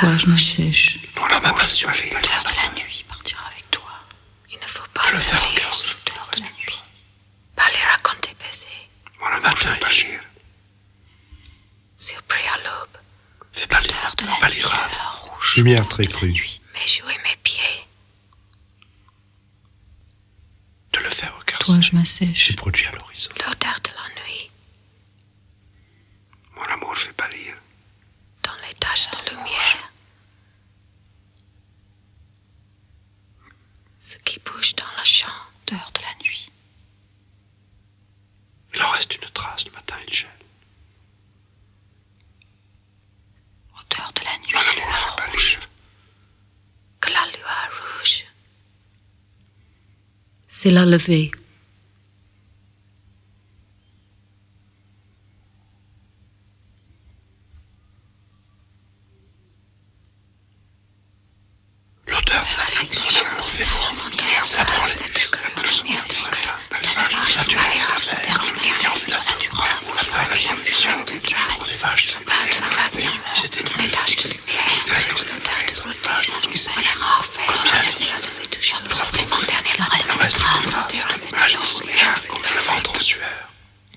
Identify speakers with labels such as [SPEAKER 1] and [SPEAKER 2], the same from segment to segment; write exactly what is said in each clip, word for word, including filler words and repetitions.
[SPEAKER 1] Toi, je me sèche.
[SPEAKER 2] Ton amour se palie.
[SPEAKER 1] L'odeur de la nuit partira avec toi.
[SPEAKER 3] Il ne faut pas
[SPEAKER 2] De le
[SPEAKER 3] se
[SPEAKER 2] faire au
[SPEAKER 3] lier.
[SPEAKER 2] cœur sec.
[SPEAKER 1] L'odeur de la nuit.
[SPEAKER 3] Pas les raconter baiser.
[SPEAKER 2] Mon amour fait pâlir.
[SPEAKER 3] Surpris à l'aube.
[SPEAKER 2] Fait pâlir.
[SPEAKER 1] L'odeur de la nuit.
[SPEAKER 2] Pâlira.
[SPEAKER 1] Fleur rouge.
[SPEAKER 4] Lumière
[SPEAKER 1] l'odeur
[SPEAKER 4] très
[SPEAKER 1] de la
[SPEAKER 4] crue.
[SPEAKER 1] nuit.
[SPEAKER 3] Mes joues et mes pieds.
[SPEAKER 2] De le faire au cœur
[SPEAKER 1] Toi,
[SPEAKER 2] sec.
[SPEAKER 1] je m'assèche.
[SPEAKER 2] C'est produit à l'horizon.
[SPEAKER 3] L'odeur de la nuit.
[SPEAKER 2] Mon amour fait pâlir.
[SPEAKER 3] Dans les taches de lumière. Ce qui bouge dans le champ.
[SPEAKER 1] L'odeur de la nuit.
[SPEAKER 2] Il en reste une trace, le matin il gèle.
[SPEAKER 1] Odeur de la nuit.
[SPEAKER 2] Mon amour
[SPEAKER 1] Lueur
[SPEAKER 2] fait
[SPEAKER 1] rouge.
[SPEAKER 2] pâlir.
[SPEAKER 3] Que la lueur rouge. C'est la levée.
[SPEAKER 2] L'odeur de la nuit. Mon amour fait vomir. C'est la branlette. La plus sombre du matin. Dans les vaches du naturel, c'est la mer. Qui en fait la endurance. La fleur, la confusion. Des jours, des vaches de mer. C'était une
[SPEAKER 3] Les taches de lumière. L'odeur de routine. Combien de fois je vais toujours le souffler mon dernier
[SPEAKER 1] Il en reste
[SPEAKER 2] Il en
[SPEAKER 1] une
[SPEAKER 2] reste une
[SPEAKER 1] trace.
[SPEAKER 2] trace. Ma jeunesse m'échauffe comme le ventre en sueur.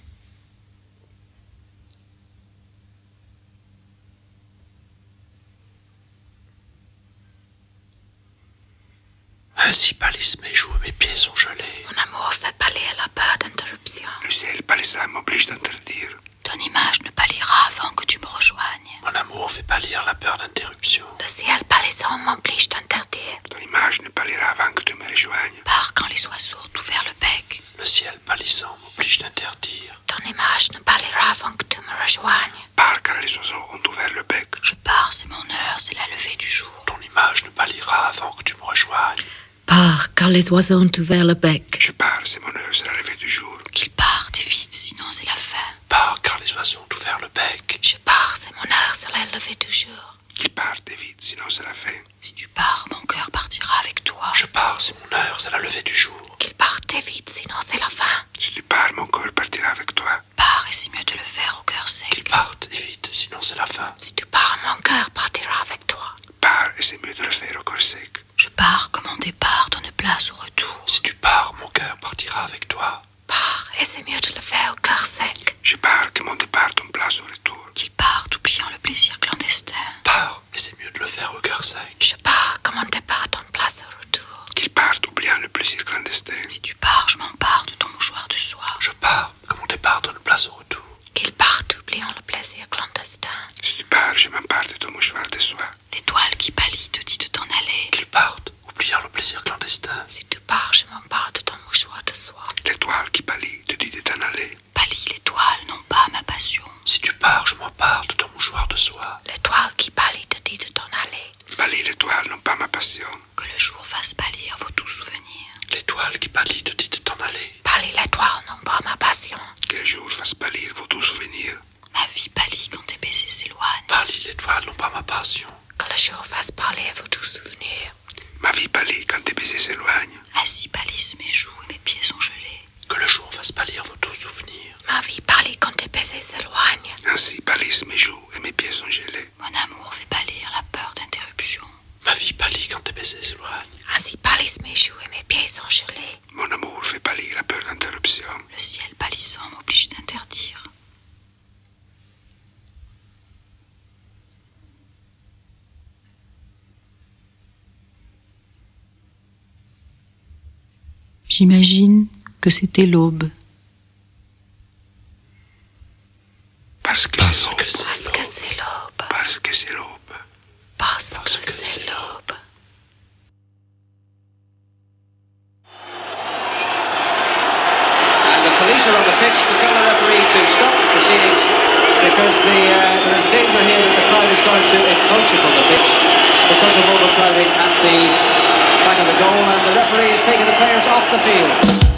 [SPEAKER 2] Ainsi pâlissent mes joues et mes pieds sont gelés.
[SPEAKER 3] Mon amour fait pâlir la peur d'interruption.
[SPEAKER 2] Le ciel pâlissant m'oblige d'interdire.
[SPEAKER 1] Ton image ne pâlira avant que tu me rejoignes.
[SPEAKER 2] Mon amour fait pâlir la peur d'interruption.
[SPEAKER 3] Le ciel pâlissant m'oblige d'interdire.
[SPEAKER 2] Ton image ne pâlira avant que tu me rejoignes.
[SPEAKER 1] Pars quand les oiseaux ont ouvert le bec.
[SPEAKER 2] Le ciel pâlissant m'oblige d'interdire.
[SPEAKER 3] Ton image ne pâlira avant que tu me rejoignes.
[SPEAKER 2] Pars car les oiseaux ont ouvert le bec.
[SPEAKER 1] Je pars, c'est mon heure, c'est la levée du jour.
[SPEAKER 2] Ton image ne pâlira avant que tu me rejoignes.
[SPEAKER 3] Pars, car les oiseaux ont ouvert le bec.
[SPEAKER 2] Je pars, c'est mon heure, c'est la levée du jour.
[SPEAKER 1] Qu'il parte vite, sinon c'est la fin.
[SPEAKER 2] Pars car les oiseaux ont ouvert le bec.
[SPEAKER 3] Je pars, c'est mon heure, c'est la levée du jour.
[SPEAKER 2] Qu'ils partent vite, sinon c'est la fin.
[SPEAKER 1] Si tu pars, mon cœur partira avec toi.
[SPEAKER 2] Je pars, c'est mon heure, c'est la levée du jour.
[SPEAKER 3] Qu'ils partent vite, sinon c'est la fin.
[SPEAKER 2] Si tu pars, mon cœur partira avec toi.
[SPEAKER 1] Pars et c'est mieux de le faire au cœur
[SPEAKER 2] Qu'ils
[SPEAKER 1] sec.
[SPEAKER 2] partent vite, sinon c'est la fin.
[SPEAKER 3] Si tu pars, mon cœur partira avec toi.
[SPEAKER 2] Pars et c'est mieux de le faire au cœur sec.
[SPEAKER 1] Je pars comme en départ, donne place au retour.
[SPEAKER 2] Si tu pars, mon cœur partira avec toi.
[SPEAKER 3] Pars, et c'est mieux de le faire au cœur sec.
[SPEAKER 2] Je pars que mon départ tombe place au retour.
[SPEAKER 1] Qu'il parte, oubliant le plaisir clandestin.
[SPEAKER 2] Pars et c'est mieux de le faire au cœur sec.
[SPEAKER 3] Je pars, comme on départ donne place au retour.
[SPEAKER 2] Qu'ils partent oubliant le plaisir clandestin.
[SPEAKER 1] Si tu pars, je m'empare de ton mouchoir de soie.
[SPEAKER 2] Je pars, que mon départ donne place au retour.
[SPEAKER 3] Qu'ils partent, oubliant le plaisir clandestin.
[SPEAKER 2] Si tu pars, je m'empare de ton mouchoir de soie.
[SPEAKER 1] L'étoile qui pâlit te dit de t'en aller.
[SPEAKER 2] Qu'ils partent, oubliant le plaisir clandestin.
[SPEAKER 3] Si tu pars, je m'empare de ton mouchoir de soie.
[SPEAKER 2] L'étoile qui pâlit te dit de t'en aller.
[SPEAKER 1] Pâlit l'étoile, non pas ma passion.
[SPEAKER 2] Si tu pars, je m'empare de ton mouchoir de soie.
[SPEAKER 3] L'étoile qui pâlit te dit de t'en aller.
[SPEAKER 2] Pâlit l'étoile, non pas ma passion.
[SPEAKER 1] Que le jour fasse pâlir vos doux souvenirs.
[SPEAKER 2] L'étoile qui pâlit te dit de t'en aller.
[SPEAKER 3] Pâlit l'étoile, non pas ma passion.
[SPEAKER 2] Que les jours fassent pâlir vos doux souvenirs.
[SPEAKER 1] Ma vie pâlit quand tes baisers s'éloignent.
[SPEAKER 2] Pâlit l'étoile, non pas ma passion.
[SPEAKER 3] Que le jour fasse pâlir vos doux souvenirs.
[SPEAKER 2] Ma vie pâlit quand tes baisers s'éloignent.
[SPEAKER 1] Ainsi pâlissent mes joues et mes pieds sont gelés.
[SPEAKER 2] Que le jour fasse pâlir vos doux souvenirs.
[SPEAKER 3] Ma vie pâlit quand tes baisers s'éloignent.
[SPEAKER 2] Ainsi pâlissent mes joues et mes pieds sont gelés.
[SPEAKER 1] Mon amour fait pâlir la peur d'interruption.
[SPEAKER 2] Ma vie pâlit quand tes baisers s'éloignent.
[SPEAKER 3] Ainsi pâlissent mes joues et mes pieds sont gelés.
[SPEAKER 2] Mon amour fait pâlir la peur d'interruption.
[SPEAKER 1] Le ciel pâlissant m'oblige d'interdire. J'imagine que c'était l'aube.
[SPEAKER 2] Parce que
[SPEAKER 4] Parce
[SPEAKER 2] c'est
[SPEAKER 4] que
[SPEAKER 2] l'aube.
[SPEAKER 3] Parce que c'est l'aube.
[SPEAKER 2] Parce que c'est l'aube.
[SPEAKER 3] Parce que c'est l'aube.
[SPEAKER 5] And the police are on the pitch to tell the referee to stop the proceedings because the, uh, there is danger here that the crowd is going to encroach upon the pitch because of overcrowding at the back of the goal, and the referee is taking the players off the field.